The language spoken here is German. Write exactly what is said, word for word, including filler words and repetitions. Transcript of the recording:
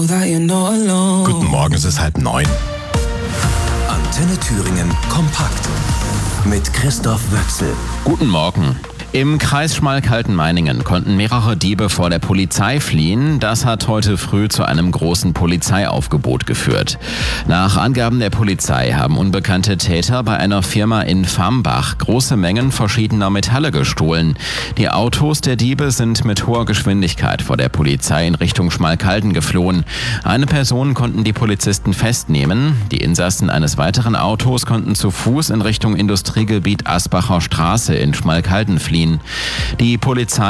Guten Morgen, es ist halb neun. Antenne Thüringen kompakt mit Christoph Wöchsel. Guten Morgen. Im Kreis Schmalkalden-Meiningen konnten mehrere Diebe vor der Polizei fliehen. Das hat heute früh zu einem großen Polizeiaufgebot geführt. Nach Angaben der Polizei haben unbekannte Täter bei einer Firma in Fambach große Mengen verschiedener Metalle gestohlen. Die Autos der Diebe sind mit hoher Geschwindigkeit vor der Polizei in Richtung Schmalkalden geflohen. Eine Person konnten die Polizisten festnehmen. Die Insassen eines weiteren Autos konnten zu Fuß in Richtung Industriegebiet Asbacher Straße in Schmalkalden fliehen. Die Polizei